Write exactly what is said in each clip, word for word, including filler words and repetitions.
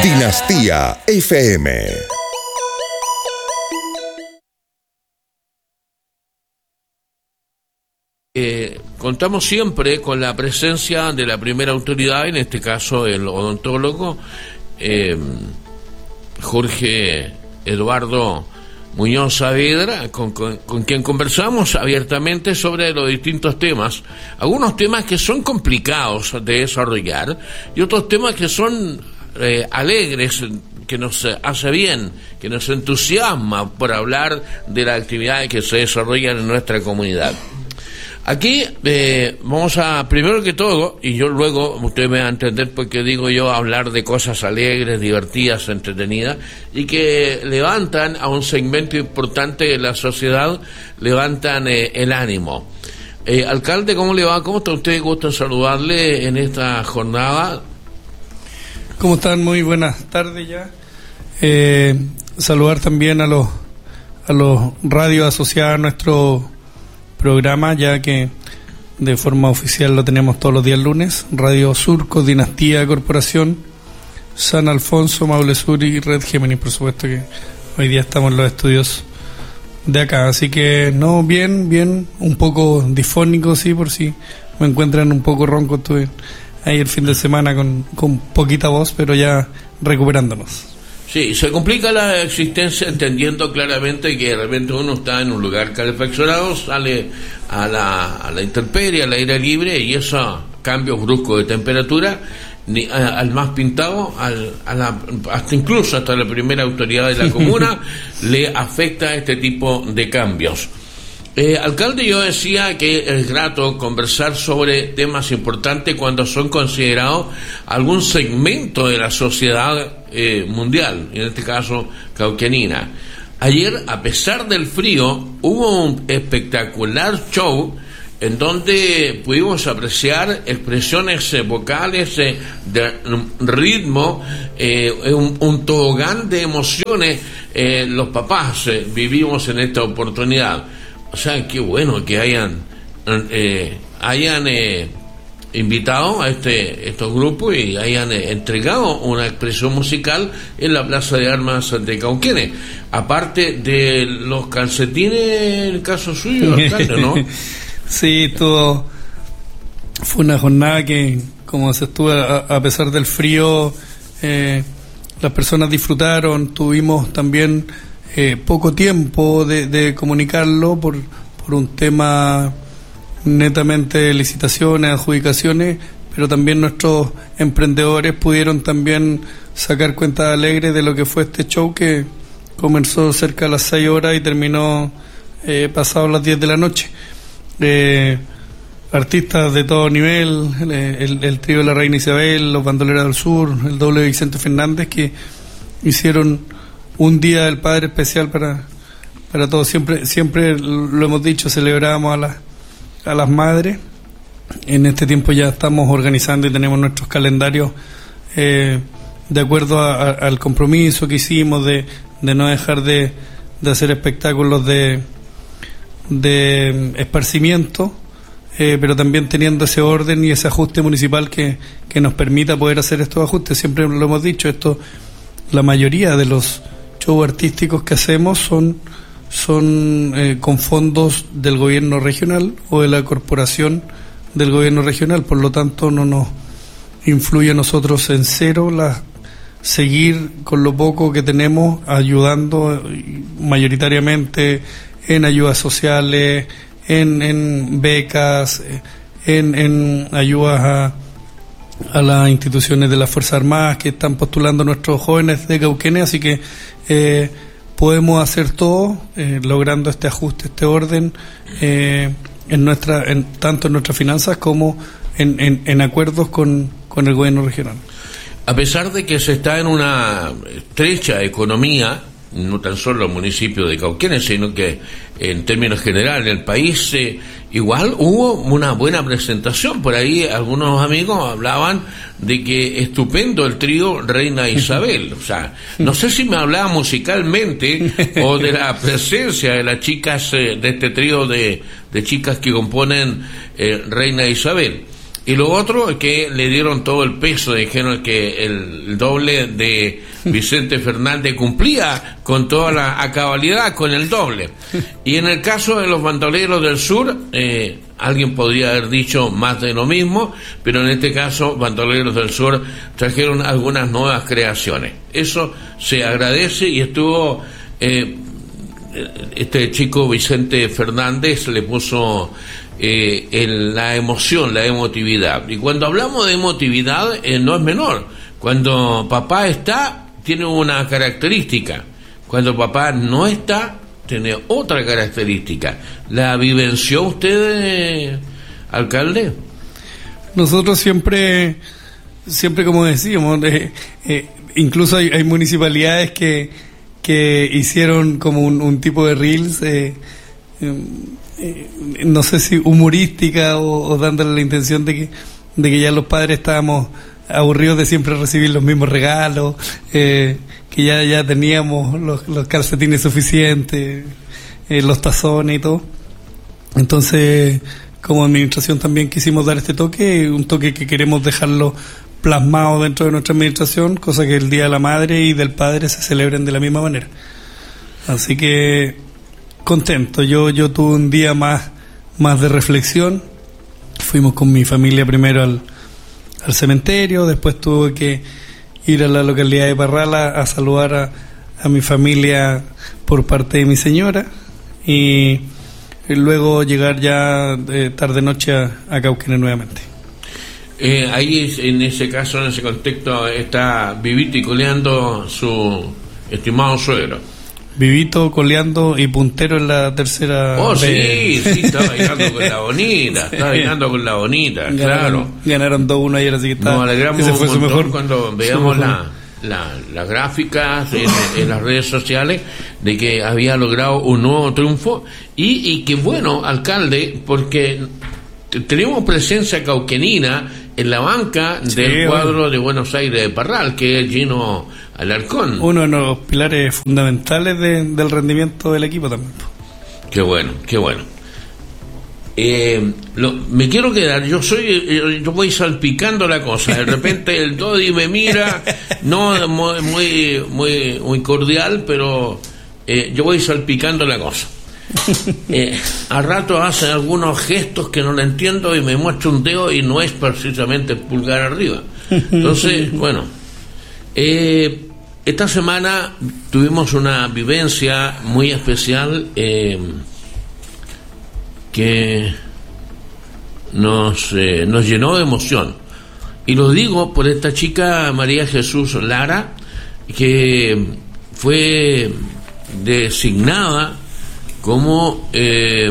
Dinastía F M. Eh, contamos siempre con la presencia de la primera autoridad, en este caso el odontólogo eh, Jorge Eduardo Muñoz Saavedra, con, con, con quien conversamos abiertamente sobre los distintos temas, algunos temas que son complicados de desarrollar y otros temas que son eh, alegres, que nos hace bien, que nos entusiasma por hablar de las actividades que se desarrollan en nuestra comunidad. Aquí eh, vamos a, primero que todo, y yo luego, usted me va a entender por qué digo yo, hablar de cosas alegres, divertidas, entretenidas, y que levantan a un segmento importante de la sociedad, levantan eh, el ánimo. Eh, alcalde, ¿cómo le va? ¿Cómo está usted? Gusto en saludarle en esta jornada. ¿Cómo están? Muy buenas tardes ya. Eh, saludar también a los, a los radios asociados a nuestro programa, ya que de forma oficial lo tenemos todos los días lunes. Radio Surco, Dinastía Corporación, San Alfonso, Maule Sur y Red Géminis, por supuesto que hoy día estamos en los estudios de acá, así que no, bien, bien, un poco difónico, sí, por si me encuentran un poco ronco. Estuve ahí el fin de semana con, con poquita voz, pero ya recuperándonos. Sí, se complica la existencia entendiendo claramente que de repente uno está en un lugar calefaccionado, sale a la, a la intemperie, al aire libre, y esos cambios bruscos de temperatura, ni, a, al más pintado, al, a la, hasta incluso hasta la primera autoridad de la comuna, le afecta este tipo de cambios. Eh, alcalde, yo decía que es grato conversar sobre temas importantes cuando son considerados algún segmento de la sociedad eh, mundial, en este caso cauquenina. Ayer, a pesar del frío, hubo un espectacular show en donde pudimos apreciar expresiones eh, vocales eh, de ritmo, eh, un, un tobogán de emociones. Eh, los papás eh, vivimos en esta oportunidad. O sea, qué bueno que hayan eh, hayan eh, invitado a este estos grupos y hayan eh, entregado una expresión musical en la Plaza de Armas de Cauquenes. Aparte de los calcetines, en el caso suyo, alcalde, ¿no? Sí, todo fue una jornada que, como se estuvo, a, a pesar del frío, eh, las personas disfrutaron. Tuvimos también Eh, poco tiempo de, de comunicarlo por, por un tema netamente de licitaciones, adjudicaciones, pero también nuestros emprendedores pudieron también sacar cuentas alegres de lo que fue este show, que comenzó cerca de las seis horas y terminó eh, pasado las diez de la noche. Eh, artistas de todo nivel, el, el, el trío de la Reina Isabel, los Bandoleros del Sur, el doble Vicente Fernández, que hicieron un día del Padre especial para para todos. Siempre siempre lo hemos dicho, celebramos a las a las madres. En este tiempo ya estamos organizando y tenemos nuestros calendarios eh, de acuerdo a, a, al compromiso que hicimos de, de no dejar de, de hacer espectáculos de de esparcimiento, eh, pero también teniendo ese orden y ese ajuste municipal que, que nos permita poder hacer estos ajustes. Siempre lo hemos dicho, esto, la mayoría de los shows artísticos que hacemos son son eh, con fondos del gobierno regional o de la corporación del gobierno regional, por lo tanto no nos influye a nosotros en cero la, seguir con lo poco que tenemos, ayudando mayoritariamente en ayudas sociales, en, en becas, en, en ayudas a a las instituciones de las Fuerzas Armadas que están postulando nuestros jóvenes de Cauquenes, así que eh, podemos hacer todo eh, logrando este ajuste, este orden eh, en nuestra, en, tanto en nuestras finanzas como en, en, en acuerdos con, con el gobierno regional. A pesar de que se está en una estrecha economía, no tan solo el municipio de Cauquenes, sino que en términos generales el país, eh, igual hubo una buena presentación. Por ahí algunos amigos hablaban de que estupendo el trío Reina Isabel. O sea, no sé si me hablaba musicalmente o de la presencia de las chicas, eh, de este trío de, de chicas que componen eh, Reina Isabel. Y lo otro es que le dieron todo el peso, dijeron que el doble de Vicente Fernández cumplía con toda la a cabalidad con el doble. Y en el caso de los bandoleros del sur, eh, alguien podría haber dicho más de lo mismo, pero en este caso Bandoleros del Sur trajeron algunas nuevas creaciones. Eso se agradece y estuvo... Eh, este chico Vicente Fernández le puso eh, el, la emoción, la emotividad. Y cuando hablamos de emotividad, eh, no es menor. Cuando papá está, tiene una característica. Cuando papá no está, tiene otra característica. ¿La vivenció usted, alcalde? Nosotros siempre, siempre como decíamos, eh, eh, incluso hay, hay municipalidades que que hicieron como un, un tipo de reels, eh, eh, no sé si humorística o, o dándole la intención de que, de que ya los padres estábamos aburridos de siempre recibir los mismos regalos, eh, que ya, ya teníamos los, los calcetines suficientes, eh, los tazones y todo. Entonces, como administración también quisimos dar este toque, un toque que queremos dejarlo plasmado dentro de nuestra administración, cosa que el Día de la Madre y del Padre se celebren de la misma manera. Así que contento. Yo yo tuve un día más más de reflexión. Fuimos con mi familia primero al, al cementerio, después tuve que ir a la localidad de Parrala a saludar a, a mi familia por parte de mi señora y, y luego llegar ya eh, tarde noche a, a Cauquenes nuevamente. Eh, ahí en ese caso, en ese contexto, está Vivito y coleando su estimado suegro. Vivito coleando y puntero en la tercera. Oh, de... sí, sí, está bailando con la bonita, está bailando con la bonita, ganaron, claro. Ganaron dos uno ayer, así que está. Nos alegramos ese fue un su montón mejor, cuando veamos la, la, las gráficas en, en las redes sociales de que había logrado un nuevo triunfo y, y que bueno, alcalde, porque tenemos presencia cauquenina en la banca sí, del cuadro bueno. de Buenos Aires de Parral, que es Gino Alarcón. Uno de los pilares fundamentales de, del rendimiento del equipo también. Qué bueno, qué bueno. Eh, lo, me quiero quedar, yo soy, yo voy salpicando la cosa, de repente el Todi me mira, no muy, muy, muy, muy cordial, pero eh, yo voy salpicando la cosa. Eh, al rato hace algunos gestos que no le entiendo y me muestra un dedo y no es precisamente el pulgar arriba. Entonces, bueno, eh, esta semana tuvimos una vivencia muy especial eh, que nos, eh, nos llenó de emoción. Y lo digo por esta chica María Jesús Lara, que fue designada como eh,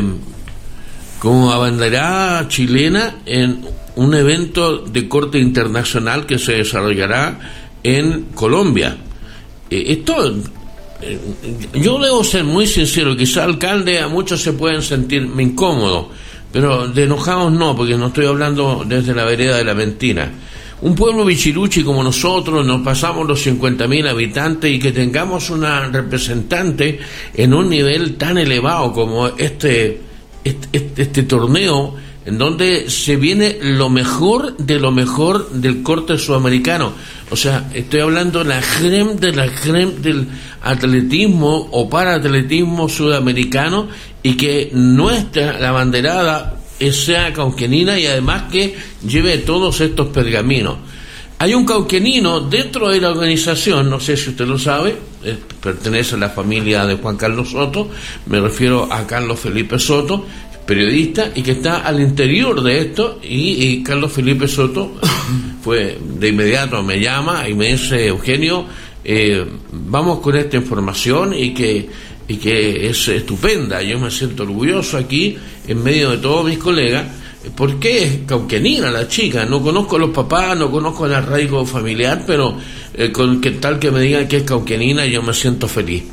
como abanderada chilena en un evento de corte internacional que se desarrollará en Colombia. Eh, esto, eh, yo debo ser muy sincero, quizá alcalde a muchos se pueden sentir incómodos, pero de enojados no, porque no estoy hablando desde la vereda de la mentira. Un pueblo bichiruchi como nosotros, nos pasamos los cincuenta mil habitantes y que tengamos una representante en un nivel tan elevado como este, este, este, este torneo, en donde se viene lo mejor de lo mejor del corte sudamericano. O sea, estoy hablando de la creme de la creme del atletismo o paraatletismo sudamericano, y que nuestra, la banderada, sea cauquenina y además que lleve todos estos pergaminos. Hay un cauquenino dentro de la organización, no sé si usted lo sabe, eh, pertenece a la familia de Juan Carlos Soto, me refiero a Carlos Felipe Soto, periodista, y que está al interior de esto, y, y Carlos Felipe Soto fue de inmediato me llama y me dice: Eugenio, eh, vamos con esta información y que y que es estupenda, yo me siento orgulloso aquí en medio de todos mis colegas, porque es cauquenina la chica, no conozco a los papás, no conozco el arraigo familiar, pero eh, con que tal que me digan que es cauquenina, yo me siento feliz.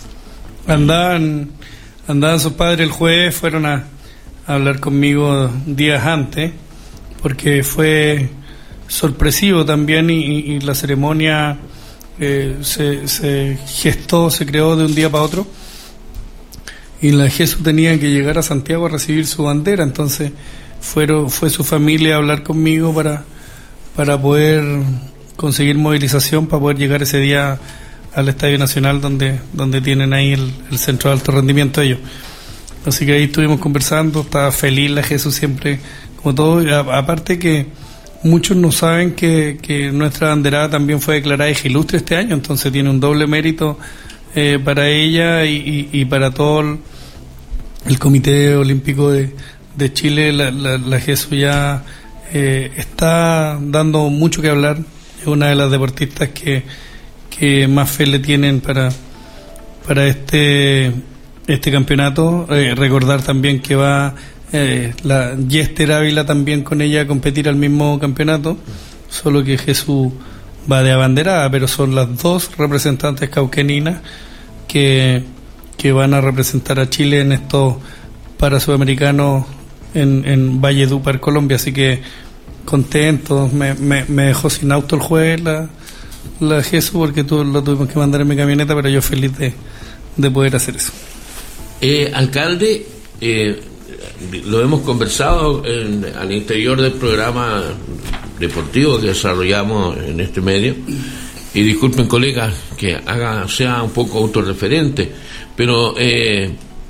Andaban, andaban sus padres el jueves, fueron a, a hablar conmigo días antes, porque fue sorpresivo también y, y, y la ceremonia eh, se, se gestó, se creó de un día para otro, y la Jesús tenía que llegar a Santiago a recibir su bandera. Entonces fueron fue su familia a hablar conmigo para, para poder conseguir movilización, para poder llegar ese día al Estadio Nacional donde, donde tienen ahí el, el centro de alto rendimiento ellos. Así que ahí estuvimos conversando, estaba feliz la Jesús siempre, como todo, y a, aparte que muchos no saben que, que nuestra banderada también fue declarada hija ilustre este año, entonces tiene un doble mérito eh, para ella y, y, y para todo el, el Comité Olímpico de, de Chile. La, la, la Jesús ya eh, está dando mucho que hablar, es una de las deportistas que, que más fe le tienen para, para este, este campeonato. Eh, recordar también que va Eh, la Yester Ávila también con ella a competir al mismo campeonato, solo que Jesús va de abanderada, pero son las dos representantes cauqueninas que, que van a representar a Chile en estos para sudamericanos en, en Valledupar, Colombia, así que contentos. Me, me, me dejó sin auto el jueves la, la Jesús porque tu, lo tuvimos que mandar en mi camioneta, pero yo feliz de, de poder hacer eso. Eh, alcalde, eh, lo hemos conversado en, al interior del programa deportivo que desarrollamos en este medio, y disculpen colegas que haga sea un poco autorreferente, pero eh,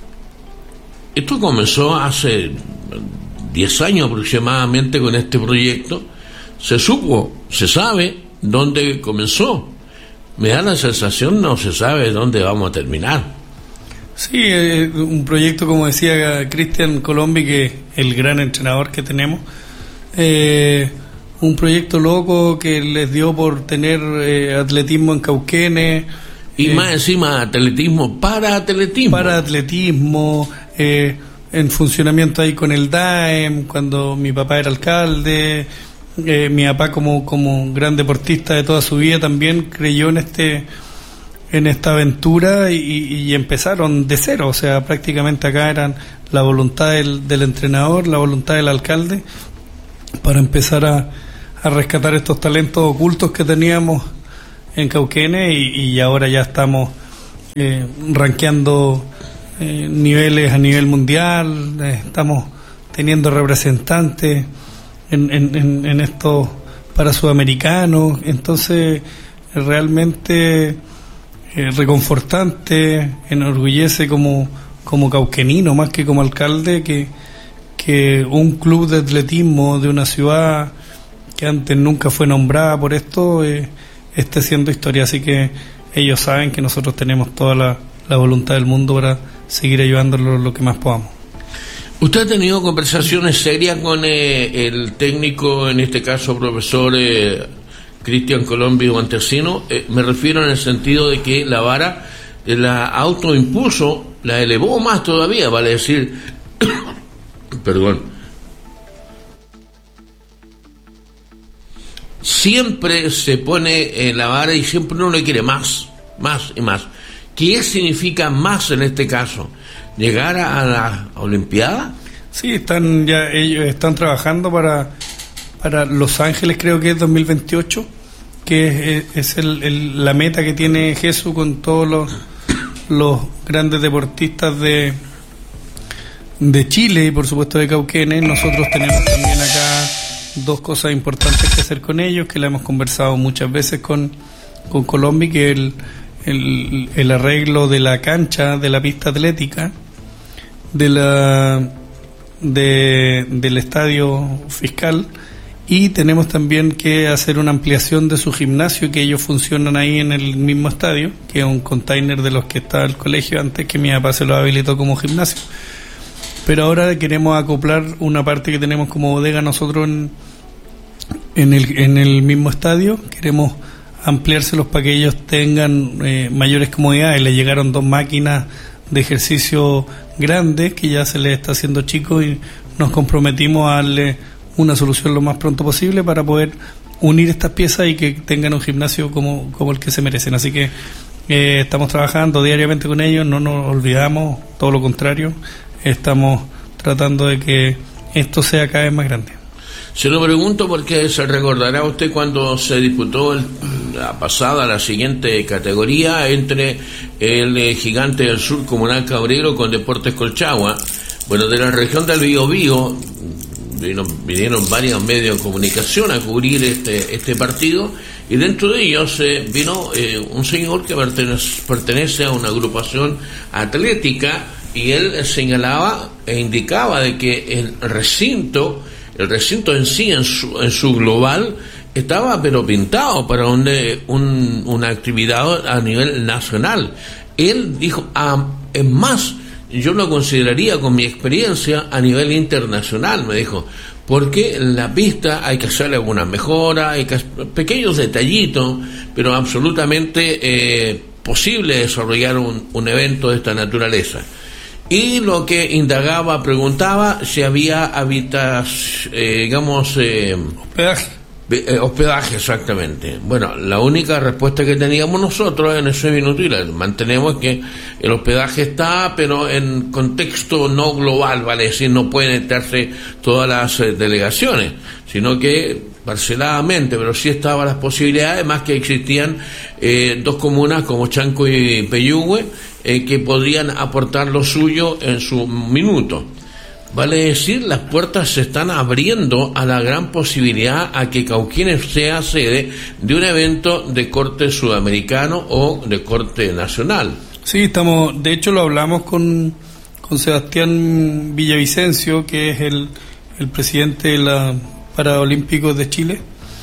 esto comenzó hace diez años aproximadamente con este proyecto. Se supo, se sabe dónde comenzó, me da la sensación no se sabe dónde vamos a terminar. Sí, eh, un proyecto, como decía Cristian Colombi, que es el gran entrenador que tenemos, eh, un proyecto loco que les dio por tener eh, atletismo en Cauquenes. Y eh, más encima atletismo para atletismo. Para atletismo, eh, en funcionamiento ahí con el D A E M, cuando mi papá era alcalde, eh, mi papá como, como gran deportista de toda su vida también creyó en este... en esta aventura y, y empezaron de cero, o sea, prácticamente acá eran la voluntad del, del entrenador, la voluntad del alcalde, para empezar a, a rescatar estos talentos ocultos que teníamos en Cauquenes, y, y ahora ya estamos eh, rankeando eh, niveles a nivel mundial, eh, estamos teniendo representantes en, en, en, en estos para sudamericanos, entonces realmente... Eh, reconfortante, enorgullece como, como cauquenino más que como alcalde que, que un club de atletismo de una ciudad que antes nunca fue nombrada por esto eh, esté haciendo historia, así que ellos saben que nosotros tenemos toda la, la voluntad del mundo para seguir ayudándolos lo que más podamos. ¿Usted ha tenido conversaciones serias con eh, el técnico, en este caso profesor eh, Cristian Colombi Montesino? Eh, me refiero en el sentido de que la vara eh, la autoimpuso, la elevó más todavía, vale decir, perdón, siempre se pone en la vara y siempre uno le quiere más, más y más. ¿Qué significa más en este caso? ¿Llegar a la Olimpiada? Sí, están ya ellos están trabajando para para Los Ángeles, creo que es dos mil veintiocho, que es, es el, el, la meta que tiene Jesús con todos los, los grandes deportistas de de Chile y por supuesto de Cauquenes. Nosotros tenemos también acá dos cosas importantes que hacer con ellos, que la hemos conversado muchas veces con, con Colombi, que es el, el, el arreglo de la cancha, de la pista atlética, de la de, del estadio fiscal, y tenemos también que hacer una ampliación de su gimnasio, que ellos funcionan ahí en el mismo estadio, que es un container de los que estaba el colegio antes, que mi papá se lo habilitó como gimnasio. Pero ahora queremos acoplar una parte que tenemos como bodega nosotros en, en, el, en el mismo estadio. Queremos ampliárselos para que ellos tengan eh, mayores comodidades. Le llegaron dos máquinas de ejercicio grandes que ya se les está haciendo chico, y nos comprometimos a darle una solución lo más pronto posible para poder unir estas piezas y que tengan un gimnasio como, como el que se merecen. Así que eh, estamos trabajando diariamente con ellos, no nos olvidamos, todo lo contrario, estamos tratando de que esto sea cada vez más grande. Se lo pregunto porque se recordará usted cuando se disputó el, la pasada, la siguiente categoría entre el eh, Gigante del Sur Comunal Cabrero con Deportes Colchagua. Bueno, de la región del Biobío, vino, vinieron varios medios de comunicación a cubrir este este partido, y dentro de ellos eh, vino eh, un señor que pertenece, pertenece a una agrupación atlética, y él señalaba e indicaba de que el recinto, el recinto en sí, en su, en su global, estaba pero pintado para un, un, una actividad a nivel nacional. Él dijo, ah, es más, yo lo consideraría con mi experiencia a nivel internacional, me dijo, porque en la pista hay que hacerle algunas mejoras, hay que, pequeños detallitos, pero absolutamente eh, posible desarrollar un, un evento de esta naturaleza. Y lo que indagaba, preguntaba si había habitas, eh, digamos, eh, hospedaje. Eh, hospedaje, exactamente. Bueno, la única respuesta que teníamos nosotros en ese minuto, y la mantenemos, es que el hospedaje está, pero en contexto no global, vale decir, no pueden estarse todas las eh, delegaciones, sino que parceladamente, pero sí estaban las posibilidades, más que existían eh, dos comunas como Chanco y Peyúgue, eh, que podrían aportar lo suyo en su minuto. Vale decir, las puertas se están abriendo a la gran posibilidad a que Cauquenes sea sede de un evento de corte sudamericano o de corte nacional. Sí, estamos, de hecho lo hablamos con, con Sebastián Villavicencio, que es el, el presidente de la Paralímpicos de Chile,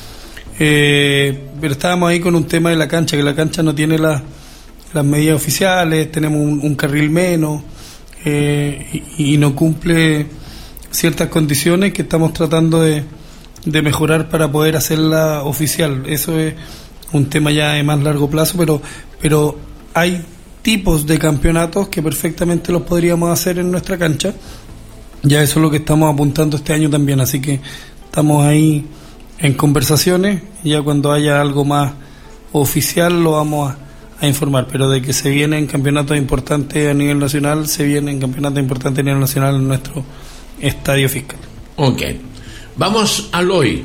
eh, pero estábamos ahí con un tema de la cancha, que la cancha no tiene la, las medidas oficiales, tenemos un, un carril menos, Eh, y, y no cumple ciertas condiciones que estamos tratando de, de mejorar para poder hacerla oficial. Eso es un tema ya de más largo plazo, pero pero hay tipos de campeonatos que perfectamente los podríamos hacer en nuestra cancha. Ya eso es lo que estamos apuntando este año también, así que estamos ahí en conversaciones, y ya cuando haya algo más oficial lo vamos a a informar, pero de que se vienen campeonatos importantes a nivel nacional, se vienen campeonatos importantes a nivel nacional en nuestro estadio fiscal. Ok, vamos al hoy.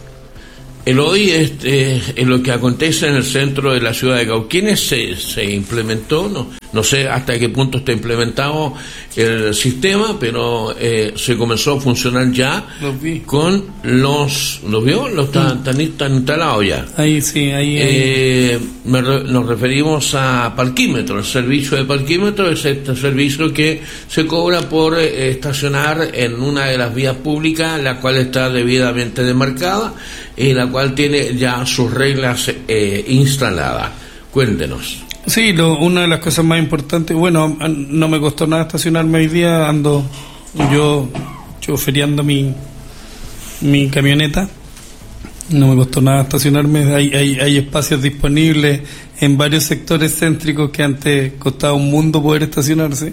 El hoy es, eh, es lo que acontece en el centro de la ciudad de Cauquenes. Se, se implementó, no, no sé hasta qué punto está implementado el sistema, pero eh, se comenzó a funcionar ya los vi. con los, ¿los vio? Los están, están, están instalados ya. Ahí sí, ahí. Eh, ahí. Me re, nos referimos a parquímetro. El servicio de parquímetro es este servicio que se cobra por eh, estacionar en una de las vías públicas, la cual está debidamente demarcada y la cual tiene ya sus reglas eh, instaladas. Cuéntenos. Sí, lo, una de las cosas más importantes, bueno, no me costó nada estacionarme hoy día, ando yo choferiando mi mi camioneta, no me costó nada estacionarme, hay, hay, hay espacios disponibles en varios sectores céntricos que antes costaba un mundo poder estacionarse,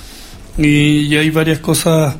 y, y hay varias cosas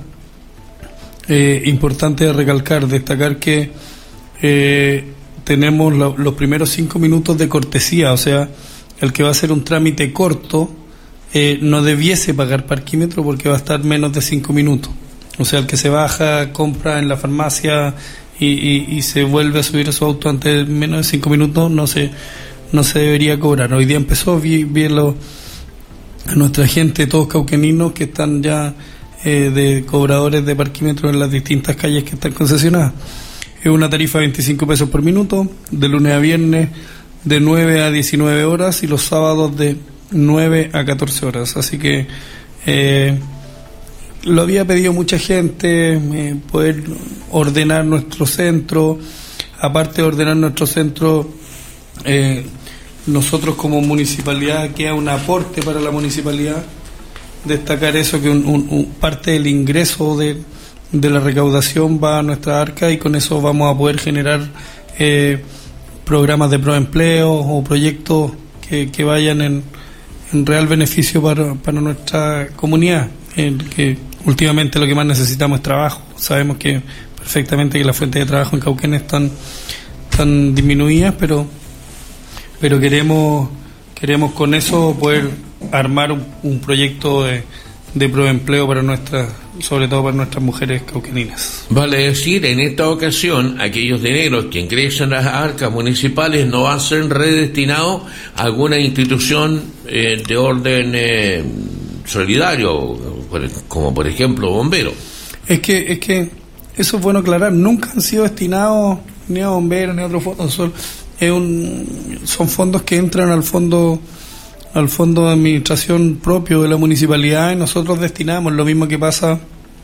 eh, importantes de recalcar, destacar que eh, tenemos lo, los primeros cinco minutos de cortesía, o sea, el que va a hacer un trámite corto eh, no debiese pagar parquímetro porque va a estar menos de cinco minutos. O sea, el que se baja, compra en la farmacia y, y, y se vuelve a subir a su auto antes de menos de cinco minutos, no se no se debería cobrar. Hoy día empezó, vi, vi lo, a nuestra gente, todos cauqueninos que están ya eh, de cobradores de parquímetro en las distintas calles que están concesionadas. Es una tarifa de veinticinco pesos por minuto, de lunes a viernes, de nueve a diecinueve horas, y los sábados de nueve a catorce horas. Así que eh, lo había pedido mucha gente, eh, poder ordenar nuestro centro. Aparte de ordenar nuestro centro, eh, nosotros como municipalidad, queda un aporte para la municipalidad. Destacar eso, que un, un, un parte del ingreso de, de la recaudación va a nuestra arca, y con eso vamos a poder generar eh, programas de proempleo o proyectos que, que vayan en, en real beneficio para, para nuestra comunidad, eh, que últimamente lo que más necesitamos es trabajo. Sabemos que perfectamente que las fuentes de trabajo en Cauquenes están, están disminuidas, pero pero queremos queremos con eso poder armar un, un proyecto de, de proempleo para nuestras, sobre todo para nuestras mujeres cauqueninas. Vale decir, en esta ocasión, aquellos dineros que ingresan a las arcas municipales no van a ser redestinados a alguna institución eh, de orden eh, solidario, como por ejemplo bomberos. Es que es que eso es bueno aclarar, nunca han sido destinados ni a bomberos ni a otros fondos, son, es un, son fondos que entran al fondo al fondo de administración propio de la municipalidad y nosotros destinamos, lo mismo que pasa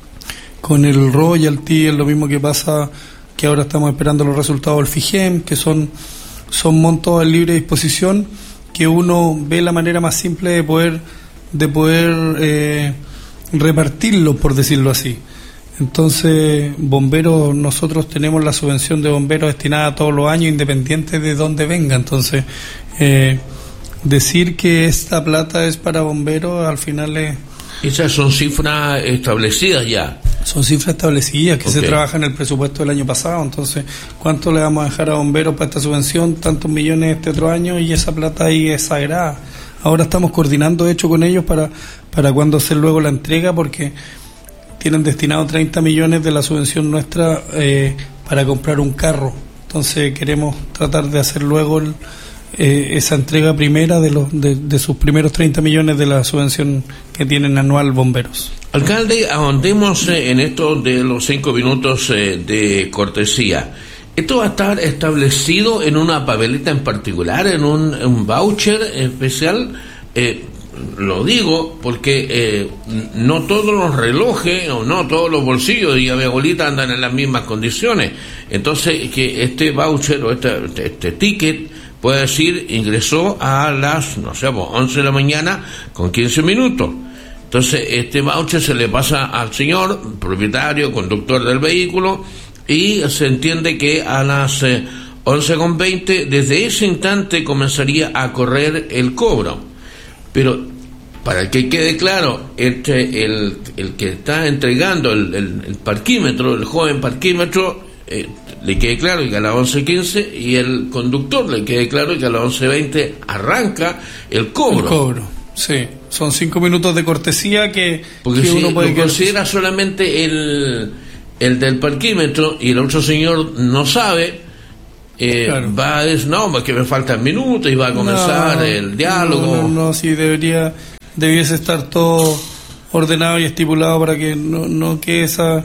con el royalty, es lo mismo que pasa que ahora estamos esperando los resultados del FIGEM, que son, son montos a libre disposición, que uno ve la manera más simple de poder de poder eh, repartirlo, por decirlo así. Entonces, bomberos, nosotros tenemos la subvención de bomberos destinada todos los años, independiente de dónde venga. Entonces, eh, decir que esta plata es para bomberos, al final es... Esas son cifras establecidas ya. Son cifras establecidas que okay. se trabaja en el presupuesto del año pasado. Entonces, ¿cuánto le vamos a dejar a bomberos para esta subvención? Tantos millones este otro año y esa plata ahí es sagrada. Ahora estamos coordinando, de hecho, con ellos para, para cuando hacer luego la entrega, porque tienen destinado treinta millones de la subvención nuestra eh, para comprar un carro. Entonces, queremos tratar de hacer luego el... Eh, esa entrega primera de, los, de, de sus primeros treinta millones de la subvención que tienen anual bomberos. Alcalde, ahondemos eh, en esto de los cinco minutos eh, de cortesía. ¿Esto va a estar establecido en una papeleta en particular, en un, un voucher especial? Eh, lo digo porque eh, no todos los relojes o no todos los bolsillos de mi abuelita andan en las mismas condiciones. Entonces, que este voucher o este, este ticket puede decir, ingresó a las, no sé, pues, once de la mañana con quince minutos. Entonces, este voucher se le pasa al señor, propietario, conductor del vehículo, y se entiende que a las eh, once con veinte, desde ese instante comenzaría a correr el cobro. Pero, para que quede claro, este, el, el que está entregando el, el, el parquímetro, el joven parquímetro, eh, le quede claro que a las once quince y el conductor le quede claro que a las once veinte arranca el cobro. El cobro, sí. Son cinco minutos de cortesía que, Porque que si uno puede lo considera solamente el, el del parquímetro y el otro señor no sabe, eh, claro. va a decir, no, porque me faltan minutos y va a comenzar no, el diálogo. No, no, no, sí, debería, debiese estar todo ordenado y estipulado para que no, no quede esa...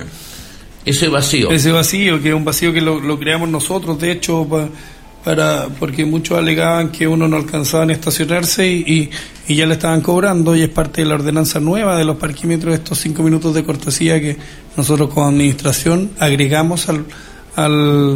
Ese vacío. Ese vacío, que es un vacío que lo, lo creamos nosotros, de hecho, pa, para porque muchos alegaban que uno no alcanzaba a estacionarse y, y, y ya le estaban cobrando, y es parte de la ordenanza nueva de los parquímetros, estos cinco minutos de cortesía que nosotros como administración agregamos al al,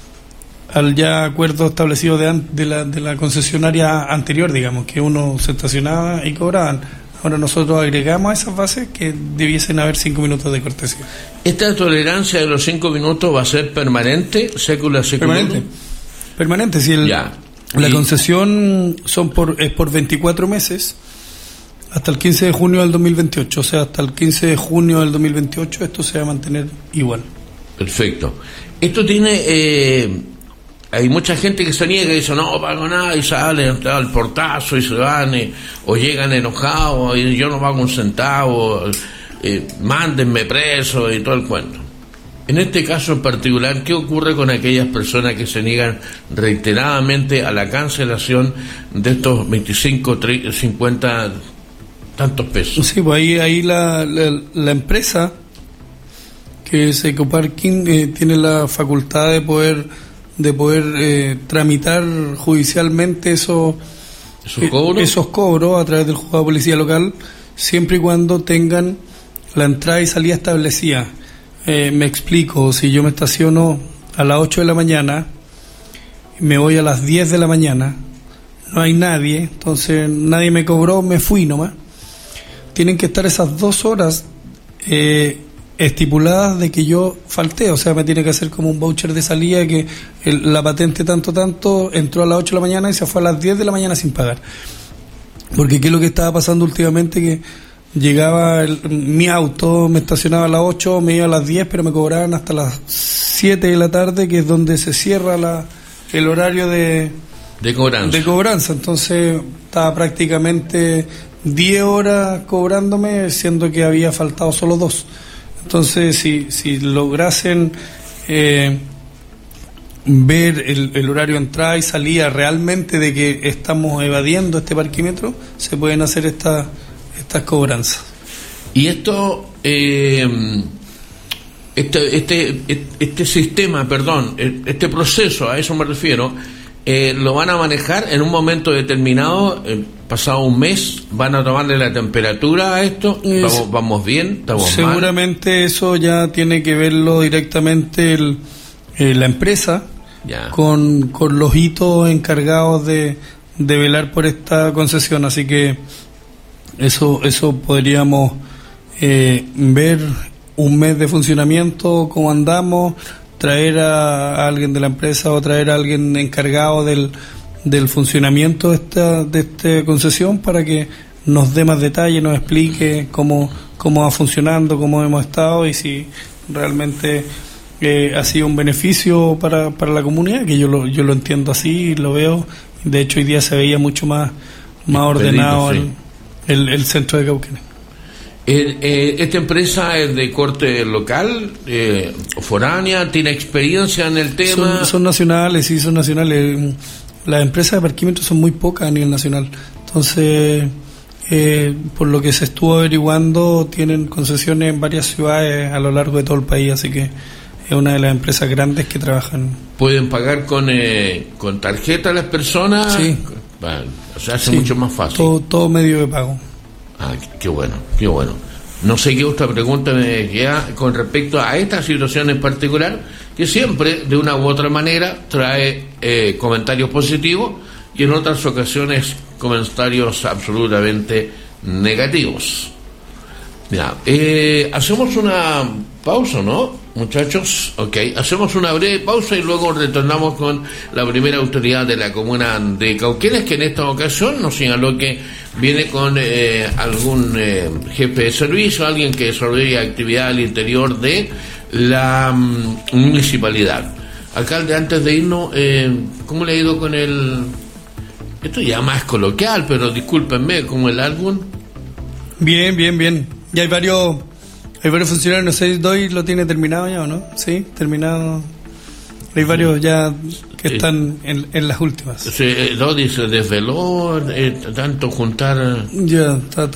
al ya acuerdo establecido de, de, la, de la concesionaria anterior, digamos, que uno se estacionaba y cobraban. Ahora nosotros agregamos a esas bases que debiesen haber cinco minutos de cortesía. ¿Esta tolerancia de los cinco minutos va a ser permanente, sécula sécula? Permanente. Permanente, si el, ya. La y... concesión son por es por veinticuatro meses hasta el quince de junio del dos mil veintiocho. O sea, hasta el quince de junio del dos mil veintiocho esto se va a mantener igual. Perfecto. Esto tiene... Eh... Hay mucha gente que se niega y dice, no pago nada, y salen al portazo y se van, y, o llegan enojados, y yo no pago un centavo, eh, mándenme preso y todo el cuento. En este caso en particular, ¿qué ocurre con aquellas personas que se niegan reiteradamente a la cancelación de estos veinticinco, treinta, cincuenta tantos pesos? Sí, pues ahí, ahí la, la, la empresa, que es Ecoparking, eh, tiene la facultad de poder... de poder eh, tramitar judicialmente esos, ¿Esos, cobros? Eh, esos cobros a través del juzgado de policía local, siempre y cuando tengan la entrada y salida establecida. Eh, me explico, si yo me estaciono a las ocho de la mañana, me voy a las diez de la mañana, no hay nadie, entonces nadie me cobró, me fui nomás. Tienen que estar esas dos horas eh, estipuladas de que yo falté, o sea, me tiene que hacer como un voucher de salida que el, la patente tanto tanto entró a las ocho de la mañana y se fue a las diez de la mañana sin pagar. Porque qué es lo que estaba pasando últimamente, que llegaba el, mi auto, me estacionaba a las ocho, me iba a las diez, pero me cobraban hasta las siete de la tarde, que es donde se cierra la el horario de de cobranza. De cobranza, entonces estaba prácticamente diez horas cobrándome, siendo que había faltado solo dos. Entonces, si, si lograsen eh, ver el, el horario de entrada y salida realmente de que estamos evadiendo este parquímetro, se pueden hacer estas estas cobranzas. Y esto, eh, este, este, este sistema, perdón, este proceso, a eso me refiero, eh, lo van a manejar en un momento determinado, eh, pasado un mes, van a tomarle la temperatura a esto, ¿Vamos, vamos bien? ¿Estamos seguramente mal? Eso ya tiene que verlo directamente el, eh, la empresa, ya. Con, con los hitos encargados de, de velar por esta concesión, así que eso, eso podríamos eh, ver un mes de funcionamiento, cómo andamos, traer a, a alguien de la empresa o traer a alguien encargado del, del funcionamiento de esta, de esta concesión para que nos dé más detalle, nos explique cómo, cómo va funcionando, cómo hemos estado y si realmente eh, ha sido un beneficio para, para la comunidad, que yo lo, yo lo entiendo así, lo veo. De hecho, hoy día se veía mucho más, más ordenado sí. el, el, el centro de Cauquenes. Eh, eh, ¿Esta empresa es de corte local, eh, foránea, tiene experiencia en el tema? Son, son nacionales, sí, son nacionales. Las empresas de parquímetros son muy pocas a nivel nacional. Entonces, eh, por lo que se estuvo averiguando, tienen concesiones en varias ciudades a lo largo de todo el país, así que es una de las empresas grandes que trabajan. ¿Pueden pagar con eh, con tarjeta las personas? Sí. Bueno, o sea, hace sí, mucho más fácil. Todo, todo medio de pago. Ah, qué bueno, qué bueno. No sé qué otra pregunta me queda con respecto a esta situación en particular, que siempre, de una u otra manera, trae eh, comentarios positivos y en otras ocasiones comentarios absolutamente negativos. Ya, eh, hacemos una pausa, ¿no, muchachos? Ok, hacemos una breve pausa y luego retornamos con la primera autoridad de la comuna de Cauquenes, que en esta ocasión nos señaló que viene con eh, algún eh, jefe de servicio, alguien que desarrolla actividad al interior de la um, municipalidad. Alcalde, antes de irnos, eh, ¿cómo le ha ido con el... Esto ya más coloquial, pero discúlpenme, ¿cómo el álbum? Bien, bien, bien. Ya hay varios, hay varios funcionarios, no sé, Doy lo tiene terminado ya o no, sí, terminado. Hay varios ya que están en, en las últimas. Sí, Dodi se desveló, eh, tanto juntar. Ya, está